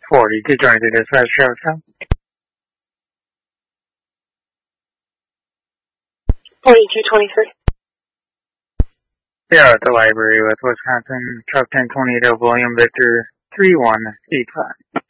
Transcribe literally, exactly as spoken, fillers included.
forty-two twenty-three dispatch, Travis. forty-two twenty-three. Yeah, at the library with Wisconsin, truck ten twenty-eight William Victor three one eight five.